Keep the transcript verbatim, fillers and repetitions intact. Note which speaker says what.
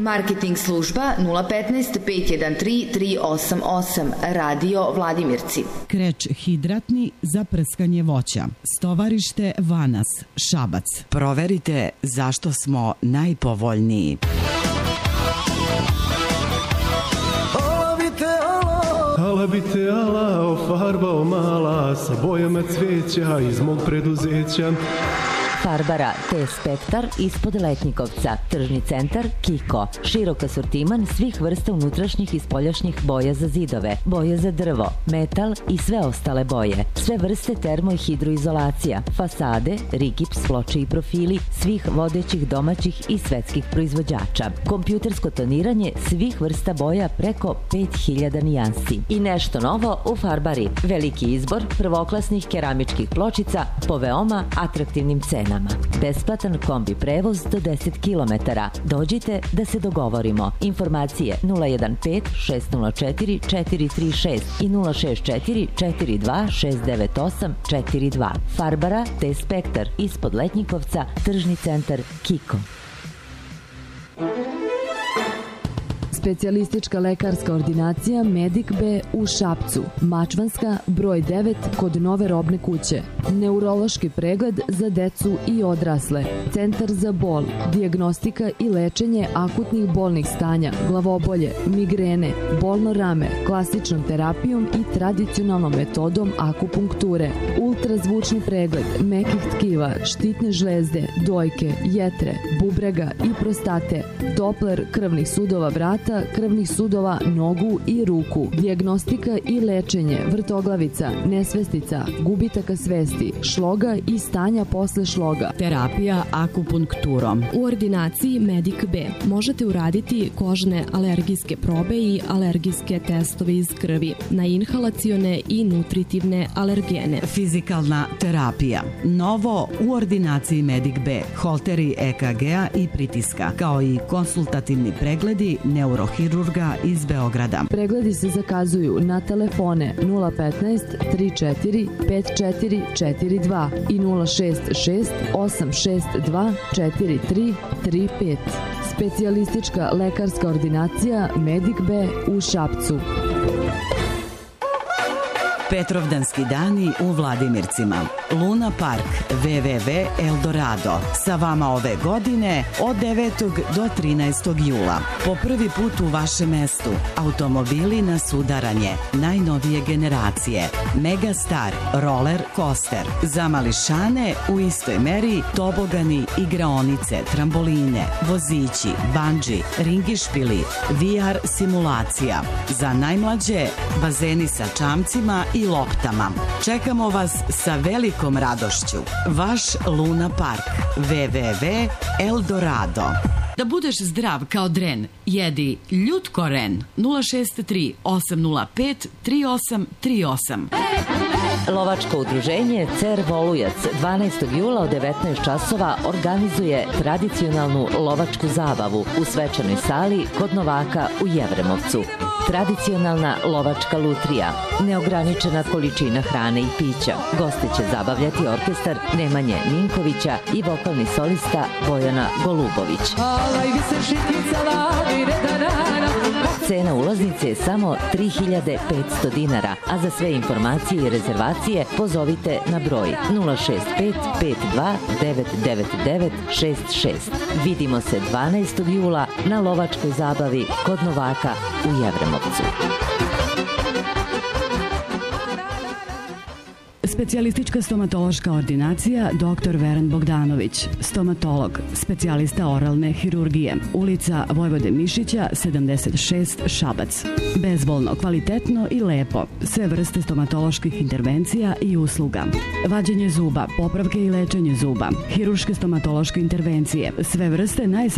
Speaker 1: Marketing služba nula petnaest pet jedan tri tri osam osam. Radio Vladimirci.
Speaker 2: Kreč hidratni za prskanje voća. Stovarište Vanas, Šabac. Proverite zašto smo najpovoljniji.
Speaker 3: Ala bi te alao farbao mala sa bojama cveća iz mog preduzeća.
Speaker 4: Farbara T-Spektar ispod Letnjikovca, tržni centar Kiko. Širok asortiman svih vrsta unutrašnjih i spoljašnjih boja za zidove, boje za drvo, metal i sve ostale boje. Sve vrste termo i hidroizolacija, fasade, rigips, ploče i profili svih vodećih domaćih i svetskih proizvođača. Kompjutersko toniranje svih vrsta boja preko pet hiljada nijansi. I nešto novo u Farbari. Veliki izbor prvoklasnih keramičkih pločica po veoma atraktivnim cenama. Besplatan kombi prevoz do deset kilometara. Dođite da se dogovorimo. Informacije nula jedan pet šest nula četiri četiri tri šest i nula šest četiri četiri dva šest devet osam četiri dva. Farbara T-Spektar ispod Letnjikovca, tržni centar Kiko.
Speaker 5: Specijalistička lekarska ordinacija Medic B u Šapcu, Mačvanska, broj devet kod Nove robne kuće. Neurološki pregled za decu i odrasle. Centar za bol, dijagnostika i lečenje akutnih bolnih stanja, glavobolje, migrene, bolno rame, klasičnom terapijom i tradicionalnom metodom akupunkture. Ultrazvučni pregled mekih tkiva, štitne žlezde, dojke, jetre, bubrega i prostate. Doppler krvnih sudova vrata, krvnih sudova, nogu i ruku. Dijagnostika i lečenje vrtoglavica, nesvestica, gubitaka svesti, šloga i stanja posle šloga.
Speaker 2: Terapija akupunkturom.
Speaker 6: U ordinaciji Medic B možete uraditi kožne alergijske probe i alergijske testove iz krvi na inhalacione i nutritivne alergene.
Speaker 2: Fizikalna terapija. Novo u ordinaciji Medic B. Holteri E K G-a i pritiska, kao i konsultativni pregledi neurohirurga iz Beograda.
Speaker 5: Pregledi se zakazuju na telefone nula petnaest tri četiri pet četiri četiri dva i nula šest šest osam šest dva četiri tri tri pet. Specijalistička lekarska ordinacija Medic B u Šapcu.
Speaker 2: Petrovdanski dani u Vladimircima. Luna Park, w w w tačka eldorado. Sa vama ove godine od devetog do trinaestog jula. Po prvi put u vašem mestu. Automobili na sudaranje. Najnovije generacije. Megastar, roller coaster. Za mališane u istoj meri tobogani, igraonice, tramboline, vozići, bandži, ringišpili, V R simulacija. Za najmlađe bazeni sa čamcima i loptama. Čekamo vas sa velikom radošću. Vaš Luna Park. w w w tačka eldorado.
Speaker 7: Da budeš zdrav kao dren, jedi Ljutkoren. nula šest tri osam nula pet tri osam tri osam.
Speaker 4: Lovačko udruženje Cer Volujac dvanaestog jula od devetnaest časova organizuje tradicionalnu lovačku zabavu u svečanoj sali kod Novaka u Jevremovcu. Tradicionalna lovačka lutrija, neograničena količina hrane i pića. Goste će zabavljati orkestar Nemanje Ninkovića i vokalni solista Bojana Golubović. Cena ulaznice je samo tri hiljade petsto dinara, a za sve informacije i rezervacije pozovite na broj nula šest pet pet dva devet devet devet šest šest. Vidimo se dvanaestog jula na lovačkoj zabavi kod Novaka u Jevremovcu.
Speaker 2: Specijalistička stomatološka ordinacija doktor Veran Bogdanović, stomatolog, specijalista oralne hirurgije, ulica Vojvode Mišića, sedamdeset šest, Šabac. Bezbolno, kvalitetno i lepo, sve vrste stomatoloških intervencija i usluga. Vađenje zuba, popravke i lečenje zuba, hirurške stomatološke intervencije, sve vrste najsavremenije